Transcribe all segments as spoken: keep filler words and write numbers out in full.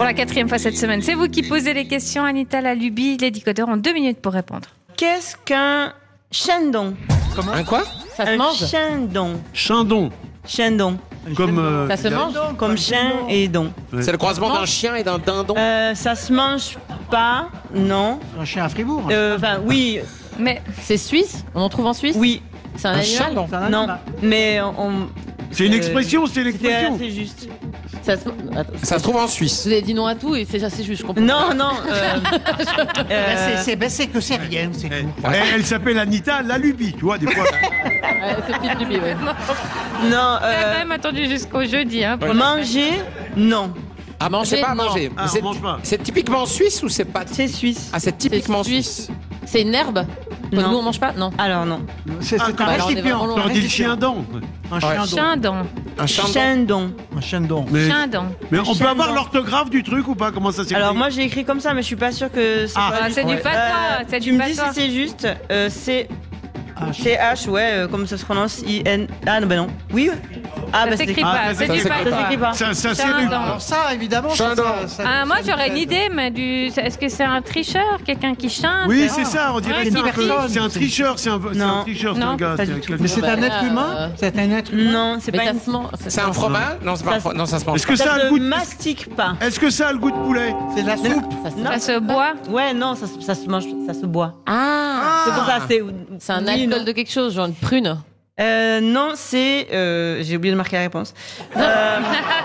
Pour la quatrième fois cette semaine, c'est vous qui posez les questions. Anita Lalubi, les décodeurs ont deux minutes pour répondre. Qu'est-ce qu'un chandon? Comment? Un quoi? Ça se Un mange? chandon. Chandon. Chandon. Comme, euh, Ça se mange? Comme chien et don. C'est le croisement d'un chien et d'un dindon. Euh, ça se mange pas, non. Un chien à Fribourg. Euh, Enfin, oui, Mais C'est suisse? On en trouve en Suisse? oui, C'est un, Un animal? chandon. C'est un non. animal. Mais on. c'est une euh, expression, c'est une C'était expression. assez juste. Ça se... Attends, Ça se trouve en Suisse. vous avez dit non à tout et c'est assez juste, je comprends. Non, non. Euh, Ben, euh, c'est- c'est ben, c'est que c'est rien, c'est tout. Elle, elle s'appelle Anita Lalubi, tu vois, des fois. Ouais, c'est petite lubie, ouais. non. on a Euh, quand même attendu jusqu'au jeudi. Hein, pour- manger, non. Ah, manger, c'est pas à non. manger. Ah, on c'est, mange pas. c'est typiquement suisse ou c'est pas. C'est suisse. Ah, c'est typiquement suisse. C'est une herbe? Comme Non. nous, on mange pas? Non. Alors non. C'est Ah, c'est un alors, on est vraiment récipient. loin. On dit le chien dent. Un Ouais. chien d'eau. Chindon. Un chandon. Chandon. Un chien d'eau. Mais, Chindon. mais on peut Chandon. avoir l'orthographe du truc ou pas? Comment ça s'écrit? Alors moi j'ai écrit comme ça, mais je suis pas sûre que c'est Ah. pas Ah, juste. c'est du Ouais. patois. Euh, c'est tu du me dis si patois. c'est juste. Euh, c'est Un C H, ouais, euh, comme ça se prononce I N. Ah non, bah non. Oui. Ah Ça bah s'écrit c'est Ah, pas. ça C'est s'écrit du pas. Ça s'écrit patois. pas. Ça, ça c'est Chindon. rude. Alors ça, évidemment, ça, Chandon. ça, ça- Ah, moi ça j'aurais nous une aide. idée, mais du. Est-ce que c'est un tricheur, quelqu'un qui chante? Oui, c'est ça, on dirait Ouais, que c'est une un, peu- personne. c'est un tricheur, c'est un, c'est Non. un tricheur, c'est Non, un gars. pas c'est du un- tout. Mais c'est Bah, un là, être humain euh, C'est un être humain Non, c'est Mais pas ça une. se mange. C'est un fromage? Non, c'est pas un fromage. Non, ça se mange Est-ce pas. que ça a Ça le goût se de... mastique pas. Est-ce que ça a le goût de poulet? C'est de la soupe. Ça se- Non. Ça se boit. Ouais, non, ça, se- ça se mange, ça se boit. Ah! C'est pour ça, c'est. C'est un oui, alcool non. de quelque chose, genre une prune. Euh, non, c'est. euh, J'ai oublié de marquer la réponse. Euh,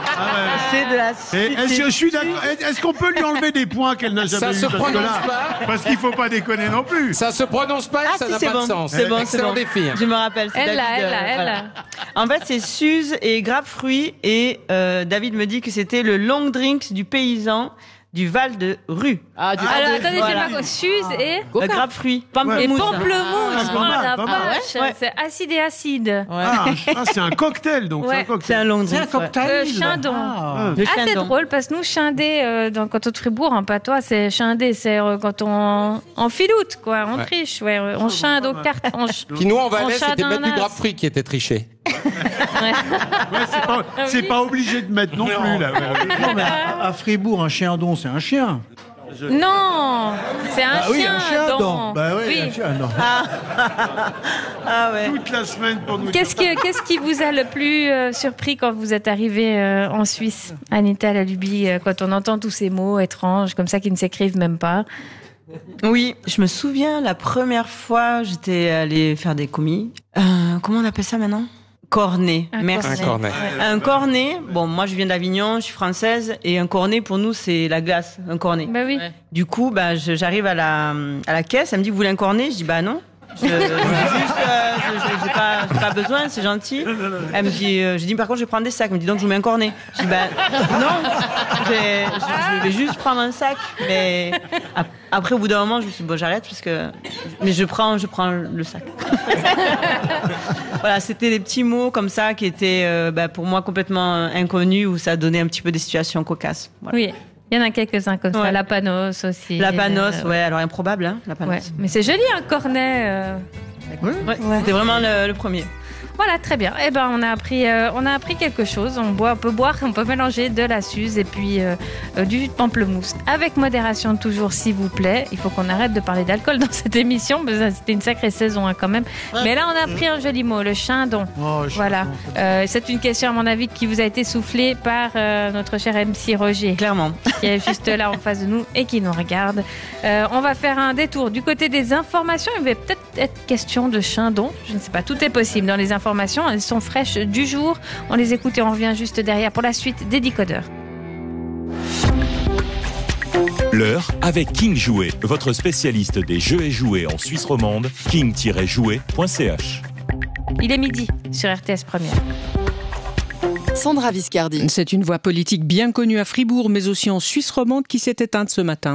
c'est de la. Et c'est- Est-ce c'est- que je suis d'accord? Est-ce qu'on peut lui enlever des points qu'elle n'a Ça jamais se eu prononce jusque-là? pas. Parce qu'il faut pas déconner non plus. Ça se prononce pas et Ah ça si, n'a c'est pas bon, de sens. c'est bon, c'est Excellent bon. défi. hein. Je me rappelle. c'est Elle là, David, elle là, euh, elle voilà. là. En fait, c'est Suze et grapefruit et euh, David me dit que c'était le long drink du paysan du Val de Rue. Ah, du Alors des- attendez, voilà. j'ai pas Suze et. Euh, grapefruit, Et pamplemousse. pamplemousse, Ah, oh pas mal, la pas mal. vache, Ouais. c'est acide et acide. Ah, ah, c'est un cocktail, donc. Ouais. C'est un C'est cocktail. un long C'est un drink. ouais. cocktail. Le chindon. Ah. Le Ah, c'est chindon. drôle parce que nous, chindé, euh, dans le canton de Fribourg, en patois, c'est chindé, c'est euh, quand on, on filoute, quoi, on Ouais. triche, ouais, ouais, on chinde aux cartes. On ch- Puis nous, en Valais, On c'était chardonnasse. mettre du grapefruit qui était triché. Ouais, c'est pas, c'est pas obligé de mettre non plus, là. Non, mais à, à Fribourg, un chien d'on, c'est un chien. Non, c'est un Ah oui, chien. un chien donc. d'on. Bah oui, Oui. un chien d'on. Ah ouais. Toute la semaine pour nous Qu'est-ce dire. que- qu'est-ce qui vous a le plus euh, surpris quand vous êtes arrivé euh, en Suisse, Anita Lalubi, euh, quand on entend tous ces mots étranges comme ça qui ne s'écrivent même pas? Oui, je me souviens la première fois, j'étais allée faire des commis. Euh, comment on appelle ça maintenant? Cornet. Un Merci. Un cornet. Un cornet. Bon, moi je viens d'Avignon, je suis française, et un cornet pour nous c'est la glace, un cornet. Bah oui. Ouais. Du coup, bah, je- j'arrive à la, à la caisse, elle me dit, vous voulez un cornet? Je dis, bah non. Je, je- juste, euh, je- je- j'ai pas, j'ai pas besoin, c'est gentil. Elle me dit, euh, je dis, par contre, je vais prendre des sacs. Elle me dit, donc je vous mets un cornet. Je dis, bah non, j'ai- je, je vais juste prendre un sac. Mais ap- après, au bout d'un moment, je me suis dit, bon, j'arrête parce que, mais je prends, je prends le sac. Voilà, c'était des petits mots comme ça qui étaient, euh, bah, pour moi, complètement euh, inconnus, où ça donnait un petit peu des situations cocasses. Voilà. Oui, il y en a quelques-uns comme ça. Ouais. La panos aussi. La panos, Euh, ouais, alors improbable, hein, la panos. ouais. Mais c'est joli un cornet. euh. Oui. Ouais, C'était vraiment le, le premier. Voilà, très bien. Eh ben, on a appris, euh, on a appris quelque chose. On boit, on peut boire, on peut mélanger de la suze et puis euh, euh, du pamplemousse. Avec modération toujours, s'il vous plaît. Il faut qu'on arrête de parler d'alcool dans cette émission. parce que C'était une sacrée saison hein, quand même. Mais là, on a appris un joli mot, le chindon. Oh, je- Voilà. Euh, c'est une question, à mon avis, qui vous a été soufflée par euh, notre cher M C Roger, Clairement. qui est juste là en face de nous et qui nous regarde. Euh, on va faire un détour du côté des informations. Il va peut-être être question de chindon. Je ne sais pas, tout est possible dans les informations. Elles sont fraîches du jour. On les écoute et on revient juste derrière pour la suite des décodeurs. L'heure avec King Jouet, votre spécialiste des jeux et jouets en Suisse romande, king tiret jouet point c h. Il est midi sur R T S Première. Sandra Viscardi. C'est une voix politique bien connue à Fribourg, mais aussi en Suisse romande qui s'est éteinte ce matin.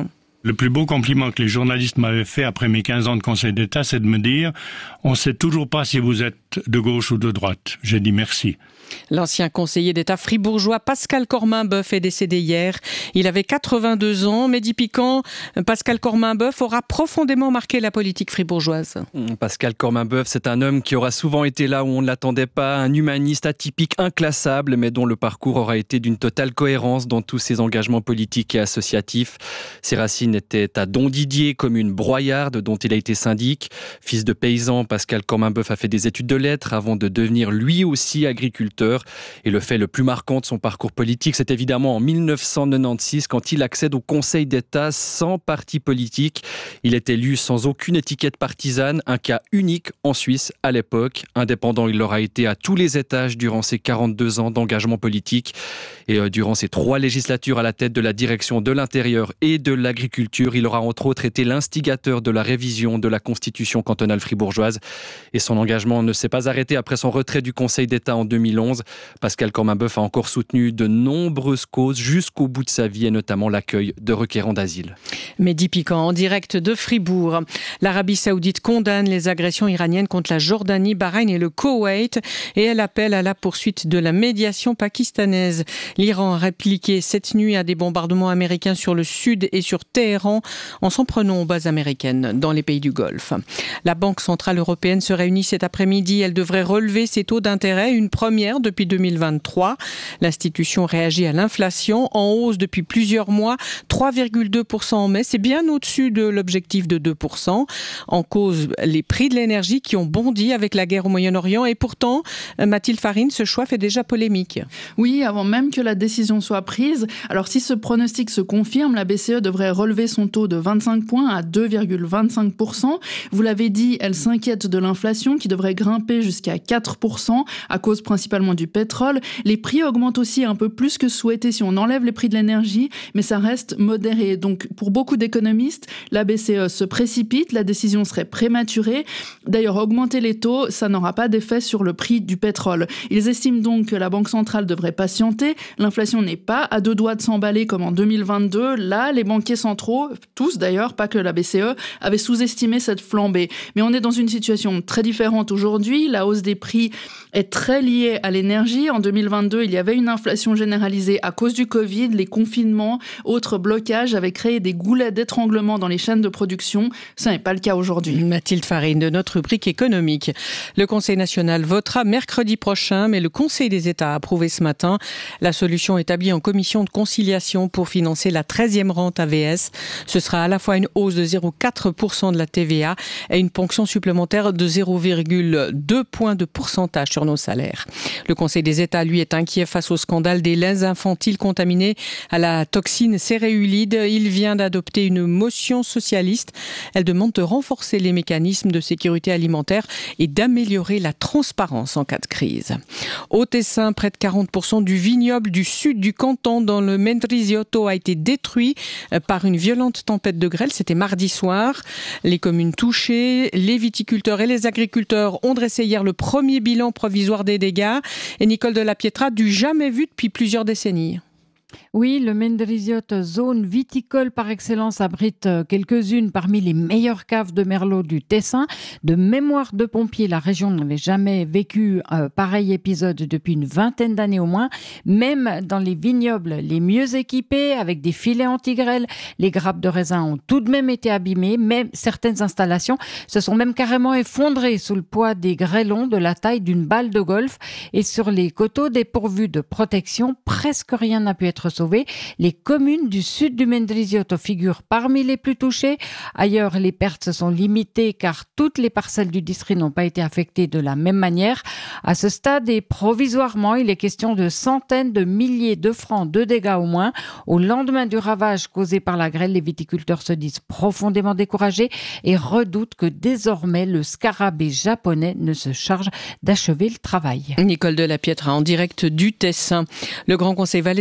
Le plus beau compliment que les journalistes m'avaient fait après mes quinze ans de Conseil d'État, c'est de me dire « On ne sait toujours pas si vous êtes de gauche ou de droite ». J'ai dit merci. L'ancien conseiller d'État fribourgeois Pascal Corminboeuf est décédé hier. Il avait quatre-vingt-deux ans. Mehdi Piquant, Pascal Corminboeuf aura profondément marqué la politique fribourgeoise. Pascal Corminboeuf, c'est un homme qui aura souvent été là où on ne l'attendait pas, un humaniste atypique, inclassable, mais dont le parcours aura été d'une totale cohérence dans tous ses engagements politiques et associatifs. Ses racines étaient à Dondidier, commune broyarde dont il a été syndic. Fils de paysan, Pascal Corminboeuf a fait des études de lettres avant de devenir lui aussi agriculteur. Et le fait le plus marquant de son parcours politique, c'est évidemment en dix-neuf cent quatre-vingt-seize quand il accède au Conseil d'État sans parti politique. Il est élu sans aucune étiquette partisane, un cas unique en Suisse à l'époque. Indépendant, il l'aura été à tous les étages durant ses quarante-deux ans d'engagement politique. Et euh, durant ses trois législatures à la tête de la direction de l'Intérieur et de l'Agriculture, il aura entre autres été l'instigateur de la révision de la Constitution cantonale fribourgeoise. Et son engagement ne s'est pas arrêté après son retrait du Conseil d'État en deux mille onze. Pascal Corminboeuf a encore soutenu de nombreuses causes jusqu'au bout de sa vie et notamment l'accueil de requérants d'asile. Mehdi Piquant en direct de Fribourg. L'Arabie Saoudite condamne les agressions iraniennes contre la Jordanie, Bahreïn et le Koweït et elle appelle à la poursuite de la médiation pakistanaise. L'Iran a répliqué cette nuit à des bombardements américains sur le sud et sur Téhéran en s'en prenant aux bases américaines dans les pays du Golfe. La Banque centrale européenne se réunit cet après-midi. Elle devrait relever ses taux d'intérêt, une première depuis deux mille vingt-trois. L'institution réagit à l'inflation en hausse depuis plusieurs mois, trois virgule deux pour cent en mai. C'est bien au-dessus de l'objectif de deux pour cent. En cause, les prix de l'énergie qui ont bondi avec la guerre au Moyen-Orient. Et pourtant, Mathilde Farine, ce choix fait déjà polémique. Oui, avant même que la décision soit prise. Alors si ce pronostic se confirme, la B C E devrait relever son taux de vingt-cinq points à deux virgule vingt-cinq pour cent. Vous l'avez dit, elle s'inquiète de l'inflation qui devrait grimper jusqu'à quatre pour cent à cause principalement du pétrole. Les prix augmentent aussi un peu plus que souhaité si on enlève les prix de l'énergie, mais ça reste modéré. Donc pour beaucoup d'économistes, la B C E se précipite, la décision serait prématurée. D'ailleurs, augmenter les taux, ça n'aura pas d'effet sur le prix du pétrole. Ils estiment donc que la Banque centrale devrait patienter. L'inflation n'est pas à deux doigts de s'emballer comme en deux mille vingt-deux. Là, les banquiers centraux, tous d'ailleurs, pas que la B C E, avaient sous-estimé cette flambée. Mais on est dans une situation très différente aujourd'hui. La hausse des prix est très liée à l'énergie. En deux mille vingt-deux, il y avait une inflation généralisée à cause du Covid. Les confinements, autres blocages avaient créé des goulets d'étranglement dans les chaînes de production. Ce n'est pas le cas aujourd'hui. Mathilde Farine de notre rubrique économique. Le Conseil national votera mercredi prochain, mais le Conseil des États a approuvé ce matin la solution établie en commission de conciliation pour financer la treizième rente A V S. Ce sera à la fois une hausse de zéro virgule quatre pour cent de la T V A et une ponction supplémentaire de zéro virgule deux points de pourcentage sur nos salaires. Le Conseil des États, lui, est inquiet face au scandale des laits infantiles contaminés à la toxine céréulide. Il vient d'adopter une motion socialiste. Elle demande de renforcer les mécanismes de sécurité alimentaire et d'améliorer la transparence en cas de crise. Au Tessin, près de quarante pour cent du vignoble du sud du canton dans le Mendrisiotto a été détruit par une violente tempête de grêle. C'était mardi soir. Les communes touchées, les viticulteurs et les agriculteurs ont dressé hier le premier bilan provisoire des dégâts. Et Nicole de la Pietra, du jamais vu depuis plusieurs décennies. Oui, le Mendrisiotto, zone viticole par excellence, abrite quelques-unes parmi les meilleures caves de Merlot du Tessin. De mémoire de pompiers, la région n'avait jamais vécu un pareil épisode depuis une vingtaine d'années au moins. Même dans les vignobles les mieux équipés, avec des filets anti-grêle, les grappes de raisin ont tout de même été abîmées. Même certaines installations se sont même carrément effondrées sous le poids des grêlons de la taille d'une balle de golf. Et sur les coteaux dépourvus de protection, presque rien n'a pu être sauvé. Les communes du sud du Mendrisiotto figurent parmi les plus touchées. Ailleurs, les pertes sont limitées car toutes les parcelles du district n'ont pas été affectées de la même manière. À ce stade et provisoirement, il est question de centaines de milliers de francs de dégâts au moins. Au lendemain du ravage causé par la grêle, les viticulteurs se disent profondément découragés et redoutent que désormais le scarabée japonais ne se charge d'achever le travail. Nicole de la Pietra en direct du Tessin. Le Grand Conseil valaisan a validé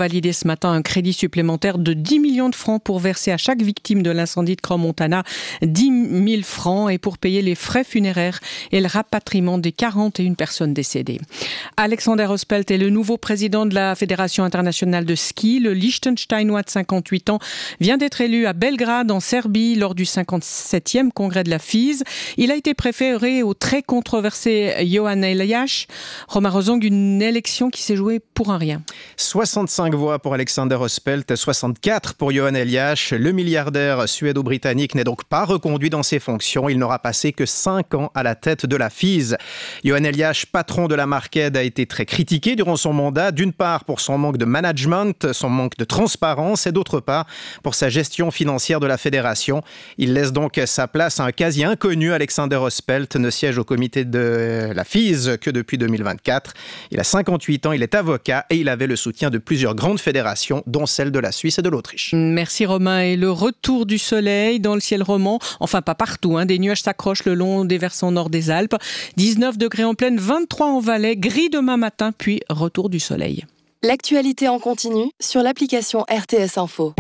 validé ce matin un crédit supplémentaire de dix millions de francs pour verser à chaque victime de l'incendie de Crans-Montana dix mille francs et pour payer les frais funéraires et le rapatriement des quarante et une personnes décédées. Alexander Ospelt est le nouveau président de la Fédération internationale de ski. Le Liechtensteinois de cinquante-huit ans vient d'être élu à Belgrade en Serbie lors du cinquante-septième congrès de la F I S. Il a été préféré au très controversé Johan Elias. Romain Rozong, une élection qui s'est jouée pour un rien. soixante-cinq voix pour Alexander Ospelt, soixante-quatre pour Johan Elias. Le milliardaire suédo-britannique n'est donc pas reconduit dans ses fonctions. Il n'aura passé que cinq ans à la tête de la F I S. Johan Elias, patron de la Marked, a été très critiqué durant son mandat, d'une part pour son manque de management, son manque de transparence et d'autre part pour sa gestion financière de la fédération. Il laisse donc sa place à un quasi inconnu. Alexander Ospelt ne siège au comité de la F I S que depuis deux mille vingt-quatre. Il a cinquante-huit ans, il est avocat et il avait le soutien de plusieurs grandes fédérations, dont celle de la Suisse et de l'Autriche. Merci Romain. Et le retour du soleil dans le ciel roman, enfin pas partout, hein. Des nuages s'accrochent le long des versants nord des Alpes. dix-neuf degrés en plaine, vingt-trois en Valais, gris demain matin, puis retour du soleil. L'actualité en continu sur l'application R T S Info.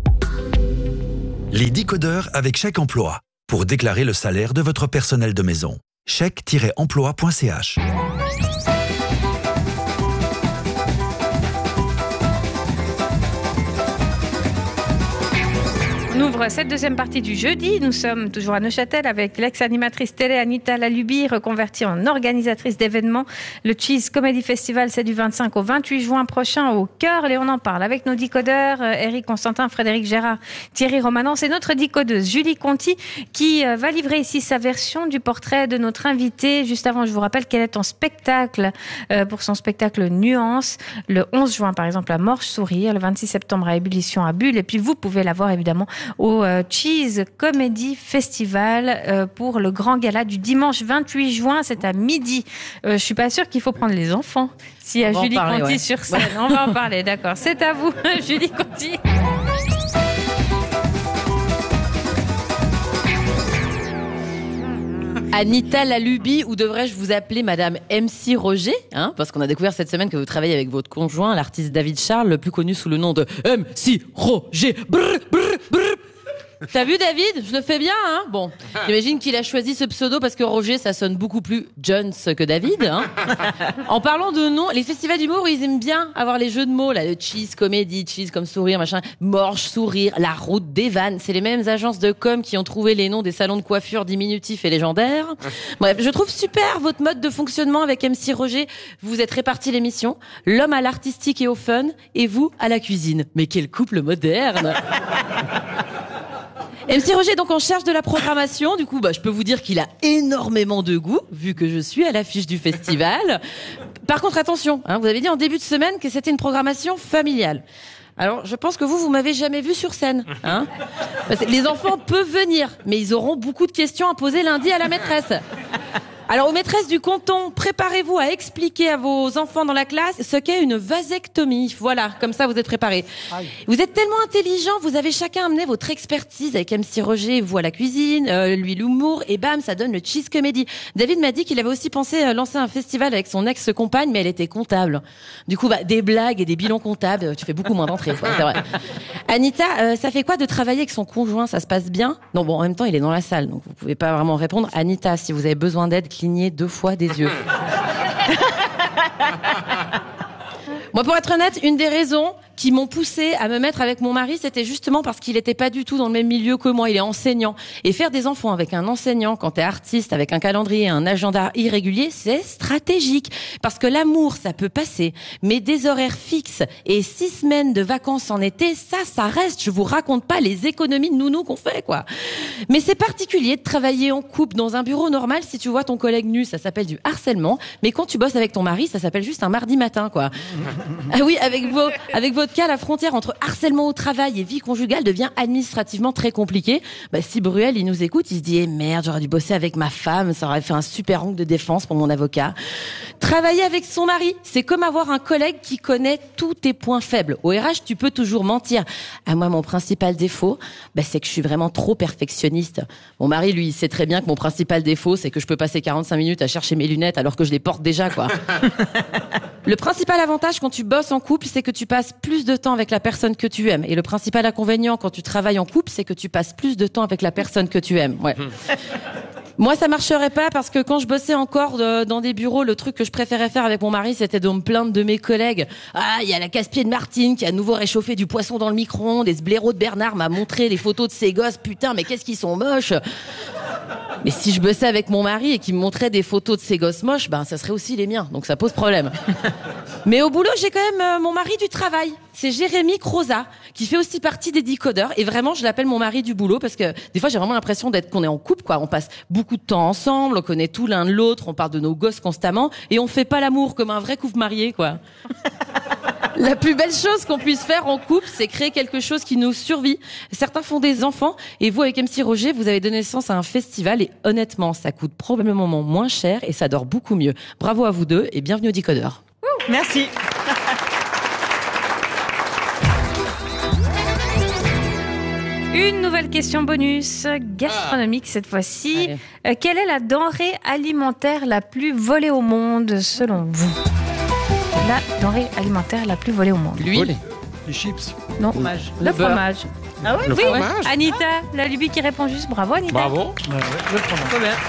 Les décodeurs avec Chèque Emploi pour déclarer le salaire de votre personnel de maison. chèque tiret emploi point c h. On ouvre cette deuxième partie du jeudi. Nous sommes toujours à Neuchâtel avec l'ex-animatrice télé Anita Laluby, reconvertie en organisatrice d'événements. Le Cheese Comedy Festival, c'est du vingt-cinq au vingt-huit juin prochain au Cœur. Et on en parle avec nos décodeurs, Eric Constantin, Frédéric Gérard, Thierry Romanence et notre décodeuse Julie Conti qui va livrer ici sa version du portrait de notre invité. Juste avant, je vous rappelle qu'elle est en spectacle pour son spectacle Nuance, le onze juin par exemple à Morche Sourire, le vingt-six septembre à Ébullition à Bulle. Et puis vous pouvez la voir évidemment au euh, Cheese Comedy Festival euh, pour le grand gala du dimanche vingt-huit juin, c'est à midi. Euh, je suis pas sûre qu'il faut prendre les enfants. S'il y a Julie parler, Conti ouais. sur scène, ouais. On va en parler, d'accord. C'est à vous, Julie Conti. Anita Laluby, ou devrais-je vous appeler Madame M C Roger, hein, parce qu'on a découvert cette semaine que vous travaillez avec votre conjoint, l'artiste David Charles, le plus connu sous le nom de M C Roger. Brr, brr, brr. T'as vu David ? Je le fais bien, hein ? Bon, j'imagine qu'il a choisi ce pseudo parce que Roger, ça sonne beaucoup plus Jones que David, hein. En parlant de noms, les festivals d'humour, ils aiment bien avoir les jeux de mots, là, le cheese, comédie, cheese comme sourire, machin, morche, sourire, la route des vannes. C'est les mêmes agences de com qui ont trouvé les noms des salons de coiffure diminutifs et légendaires. Bref, je trouve super votre mode de fonctionnement avec M C Roger. Vous êtes répartis l'émission, l'homme à l'artistique et au fun, et vous à la cuisine. Mais quel couple moderne! M C Roger est donc en charge de la programmation. Du coup, bah, je peux vous dire qu'il a énormément de goût, vu que je suis à l'affiche du festival. Par contre, attention, hein, vous avez dit en début de semaine que c'était une programmation familiale. Alors, je pense que vous, vous m'avez jamais vu sur scène, hein. Parce que les enfants peuvent venir, mais ils auront beaucoup de questions à poser lundi à la maîtresse. Alors, aux maîtresses du canton, préparez-vous à expliquer à vos enfants dans la classe ce qu'est une vasectomie. Voilà, comme ça, vous êtes préparés. Aïe. Vous êtes tellement intelligents, vous avez chacun amené votre expertise avec M C Roger, vous à la cuisine, euh, lui l'humour, et bam, ça donne le cheese comedy. David m'a dit qu'il avait aussi pensé euh, lancer un festival avec son ex-compagne, mais elle était comptable. Du coup, bah, des blagues et des bilans comptables, tu fais beaucoup moins d'entrées, quoi, c'est vrai. Anita, euh, ça fait quoi de travailler avec son conjoint? Ça se passe bien? Non, bon, en même temps, il est dans la salle, donc vous pouvez pas vraiment répondre. Anita, si vous avez besoin d'aide, clignez deux fois des yeux. Moi, pour être honnête, une des raisons qui m'ont poussé à me mettre avec mon mari, c'était justement parce qu'il était pas du tout dans le même milieu que moi. Il est enseignant. Et faire des enfants avec un enseignant, quand t'es artiste, avec un calendrier, un agenda irrégulier, c'est stratégique. Parce que l'amour, ça peut passer. Mais des horaires fixes et six semaines de vacances en été, ça, ça reste. Je vous raconte pas les économies de nounou qu'on fait, quoi. Mais c'est particulier de travailler en couple dans un bureau normal. Si tu vois ton collègue nu, ça s'appelle du harcèlement. Mais quand tu bosses avec ton mari, ça s'appelle juste un mardi matin, quoi. Ah oui, avec vos, avec votre cas, la frontière entre harcèlement au travail et vie conjugale devient administrativement très compliquée. Bah, si Bruel, il nous écoute, il se dit, eh merde, j'aurais dû bosser avec ma femme, ça aurait fait un super angle de défense pour mon avocat. Travailler avec son mari, c'est comme avoir un collègue qui connaît tous tes points faibles. Au R H, tu peux toujours mentir. À moi, mon principal défaut, bah, c'est que je suis vraiment trop perfectionniste. Mon mari, lui, il sait très bien que mon principal défaut, c'est que je peux passer quarante-cinq minutes à chercher mes lunettes alors que je les porte déjà, quoi. Le principal avantage quand tu bosses en couple, c'est que tu passes plus de temps avec la personne que tu aimes. Et le principal inconvénient quand tu travailles en couple, c'est que tu passes plus de temps avec la personne que tu aimes. Ouais. Moi, ça marcherait pas parce que quand je bossais encore de, dans des bureaux, le truc que je préférais faire avec mon mari, c'était de me plaindre de mes collègues. Ah, il y a la casse-pied de Martine qui a à nouveau réchauffé du poisson dans le micro-ondes et ce blaireau de Bernard m'a montré les photos de ses gosses. Putain, mais qu'est-ce qu'ils sont moches. Mais si je bossais avec mon mari et qu'il me montrait des photos de ses gosses moches, ben ça serait aussi les miens, donc ça pose problème. Mais au boulot, j'ai quand même euh, mon mari du travail. C'est Jérémy Croza, qui fait aussi partie des décodeurs. Et vraiment, je l'appelle mon mari du boulot parce que des fois, j'ai vraiment l'impression d'être qu'on est en couple, quoi. On passe beaucoup de temps ensemble, on connaît tout l'un de l'autre, on parle de nos gosses constamment et on fait pas l'amour comme un vrai couple marié, quoi. La plus belle chose qu'on puisse faire en couple, c'est créer quelque chose qui nous survit. Certains font des enfants et vous, avec M C Roger, vous avez donné naissance à un festival et honnêtement, ça coûte probablement moins cher et ça dort beaucoup mieux. Bravo à vous deux et bienvenue au Décodeur. Merci. Une nouvelle question bonus, gastronomique cette fois-ci. Euh, quelle est la denrée alimentaire la plus volée au monde selon vous? La denrée alimentaire la plus volée au monde. Lui. Les chips. Non. Fromage. Le, Le beurre. fromage. Ah ouais? Le Oui, fromage. Anita, la lubie qui répond juste. Bravo Anita. Bravo. Ouais, ouais, le fromage. Trop bien.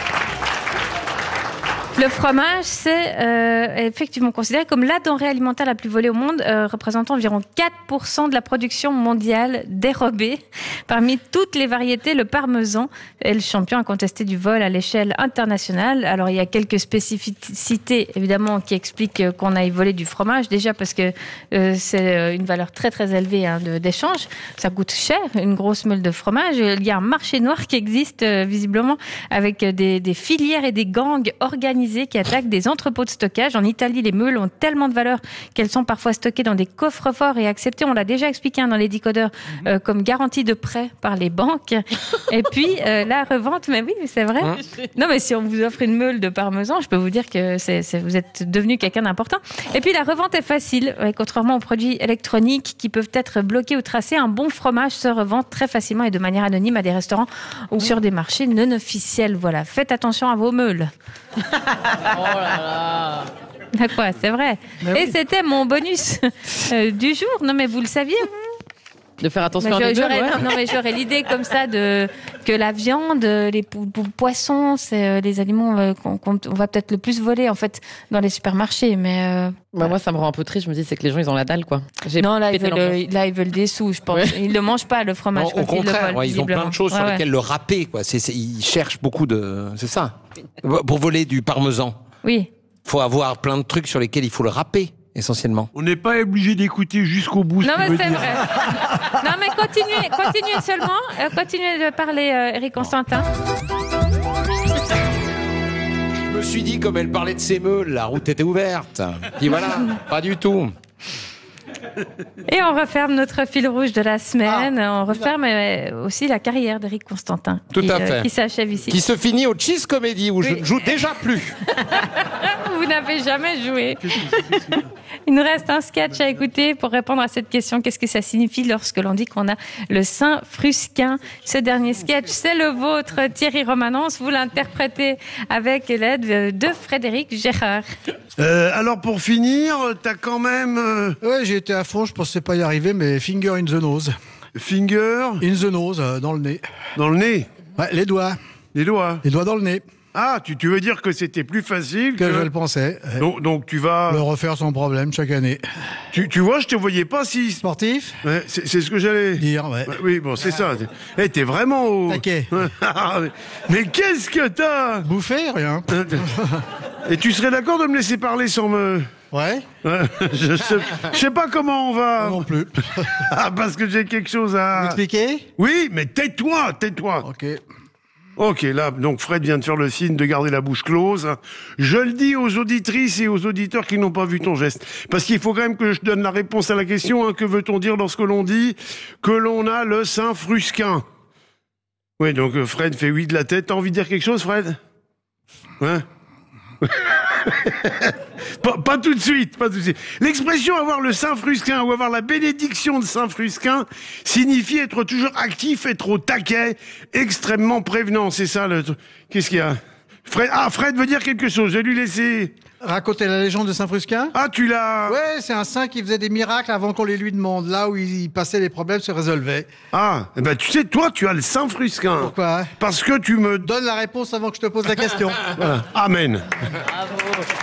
Le fromage, c'est euh, effectivement considéré comme la denrée alimentaire la plus volée au monde, euh, représentant environ quatre pour cent de la production mondiale dérobée. Parmi toutes les variétés, le parmesan est le champion incontesté du vol à l'échelle internationale. Alors, il y a quelques spécificités, évidemment, qui expliquent qu'on aille voler du fromage. Déjà parce que euh, c'est une valeur très, très élevée hein, de, d'échange. Ça coûte cher, une grosse meule de fromage. Il y a un marché noir qui existe, euh, visiblement, avec des, des filières et des gangs organisés qui attaquent des entrepôts de stockage. En Italie, les meules ont tellement de valeur qu'elles sont parfois stockées dans des coffres-forts et acceptées, on l'a déjà expliqué hein, dans les décodeurs, euh, comme garantie de prêt par les banques. Et puis, euh, la revente, mais oui, c'est vrai. Hein? Non, mais si on vous offre une meule de parmesan, je peux vous dire que c'est, c'est, vous êtes devenu quelqu'un d'important. Et puis, la revente est facile. Ouais, contrairement aux produits électroniques qui peuvent être bloqués ou tracés, un bon fromage se revend très facilement et de manière anonyme à des restaurants ou sur des marchés non officiels. Voilà, faites attention à vos meules. Oh là là. Quoi, c'est vrai. Mais Et oui. c'était mon bonus euh, du jour. Non, mais vous le saviez, vous? De faire attention Mais à mes j'aurais, meules, ouais. non, mais j'aurais l'idée comme ça de que la viande, les po- po- poissons, c'est euh, les aliments euh, qu'on, qu'on on va peut-être le plus voler en fait dans les supermarchés. Mais euh, Bah, moi, ça me rend un peu triste. Je me dis, c'est que les gens, ils ont la dalle, quoi. J'ai non, là ils, pété veulent, l'ambiance. euh, là, ils veulent des sous, je pense. Ouais. Ils ne mangent pas le fromage. Non, quand au ils le contraire, volent, ouais, ils ont plein de choses visiblement. sur Ouais, lesquelles le râper. Quoi. C'est, c'est- ils cherchent beaucoup de. C'est ça. Pour voler du parmesan, Oui. faut avoir plein de trucs sur lesquels il faut le râper, essentiellement. On n'est pas obligé d'écouter jusqu'au bout ce Non, qu'il mais veut c'est dire. vrai. Non, mais continuez, continuez seulement. Euh, continuez de parler, euh, Eric Constantin. Je me suis dit, comme elle parlait de ses meules, la route était ouverte. Puis voilà, pas du tout. Et on referme notre fil rouge de la semaine. on referme euh, aussi la carrière d'Eric Constantin. Tout qui, à euh, fait. qui s'achève ici. Qui se finit au Cheese Comedy, où je ne joue déjà plus. Vous n'avez jamais joué. Il nous reste un sketch à écouter pour répondre à cette question. Qu'est-ce que ça signifie lorsque l'on dit qu'on a le sein frusquin? Ce dernier sketch, c'est le vôtre, Thierry Romanence. Vous l'interprétez avec l'aide de Frédéric Gérard. Euh, alors pour finir, t'as quand même... euh, Ouais, j'ai été à fond, je pensais pas y arriver, mais finger in the nose. Finger In the nose, euh, dans le nez. dans le nez, Ouais, les doigts. les doigts. Les doigts dans le nez, Ah, tu, tu veux dire que c'était plus facile que que... je le pensais. Ouais. Donc, donc tu vas... Le refaire sans problème chaque année. Tu, tu vois, je te voyais pas si... Sportif? Ouais, c'est, c'est ce que j'allais... Dire, ouais. Ouais, oui, bon, c'est ça. Eh, t'es vraiment au... Taquet. Mais qu'est-ce que t'as? Bouffer, rien. Et tu serais d'accord de me laisser parler sans me... Ouais, Ouais, je sais, je sais pas comment on va... non plus. Ah, parce que j'ai quelque chose à... Expliquer? Oui, mais tais-toi, tais-toi. Ok. Ok, là, donc Fred vient de faire le signe de garder la bouche close. Je le dis aux auditrices et aux auditeurs qui n'ont pas vu ton geste. Parce qu'il faut quand même que je donne la réponse à la question, hein, que veut-on dire lorsque l'on dit que l'on a le sein frusquin? Oui, donc euh, Fred fait oui de la tête. T'as envie de dire quelque chose, Fred? Hein? pas, pas tout de suite, pas tout de suite. L'expression avoir le sein frusquin ou avoir la bénédiction de Saint Frusquin signifie être toujours actif, être au taquet, extrêmement prévenant. C'est ça le truc. Qu'est-ce qu'il y a? Fred, ah, Fred veut dire quelque chose, je vais lui laisser... Raconter la légende de Saint-Frusquin. Ah, tu l'as... Ouais, c'est un saint qui faisait des miracles avant qu'on les lui demande. Là où il passait, les problèmes se résolvaient. Ah, eh ben, tu sais, toi, tu as le Saint-Frusquin. Pourquoi? Parce que tu me... Donne la réponse avant que je te pose la question. Voilà. Amen. Bravo.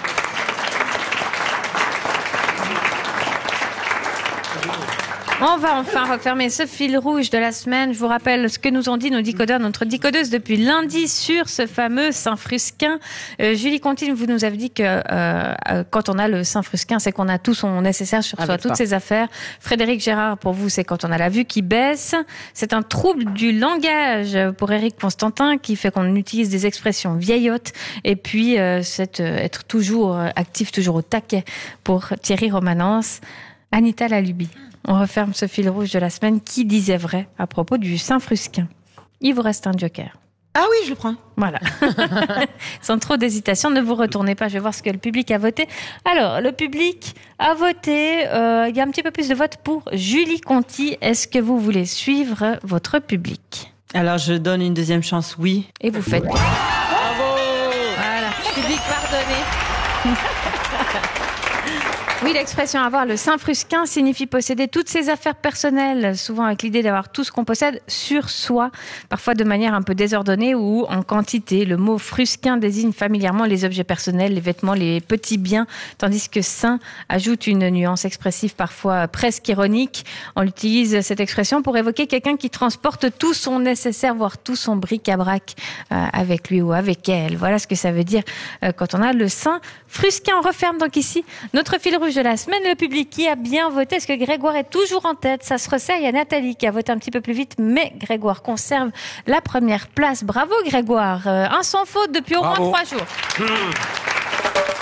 On va enfin refermer ce fil rouge de la semaine. Je vous rappelle ce que nous ont dit nos décodeurs, notre décodeuse depuis lundi sur ce fameux Saint-Frusquin. Euh, Julie Contine, vous nous avez dit que euh, quand on a le Saint-Frusquin, c'est qu'on a tout son nécessaire sur soi, toutes ses affaires. Frédéric Gérard, pour vous, c'est quand on a la vue qui baisse. C'est un trouble du langage pour Éric Constantin qui fait qu'on utilise des expressions vieillottes. Et puis, euh, c'est euh, être toujours actif, toujours au taquet pour Thierry Romanence. Anita Lalubie. On referme ce fil rouge de la semaine. Qui disait vrai à propos du Saint-Frusquin? Il vous reste un joker. Ah oui, je le prends. Voilà. Sans trop d'hésitation, ne vous retournez pas. Je vais voir ce que le public a voté. Alors, le public a voté. Euh, il y a un petit peu plus de votes pour Julie Conti. Est-ce que vous voulez suivre votre public? Alors, je donne une deuxième chance, oui. Et vous faites. Bravo. Voilà. Public pardonné. Oui, l'expression avoir le Saint-Frusquin signifie posséder toutes ses affaires personnelles, souvent avec l'idée d'avoir tout ce qu'on possède sur soi, parfois de manière un peu désordonnée ou en quantité. Le mot frusquin désigne familièrement les objets personnels, les vêtements, les petits biens, tandis que saint ajoute une nuance expressive parfois presque ironique. On utilise cette expression pour évoquer quelqu'un qui transporte tout son nécessaire, voire tout son bric-à-brac euh, avec lui ou avec elle. Voilà ce que ça veut dire euh, quand on a le Saint-Frusquin. On referme donc ici notre fil rouge de la semaine. Le public qui a bien voté. Est-ce que Grégoire est toujours en tête? Ça se resserre. Il y a Nathalie qui a voté un petit peu plus vite, mais Grégoire conserve la première place. Bravo Grégoire. Euh, un sans faute depuis au Bravo. moins trois jours. Mmh.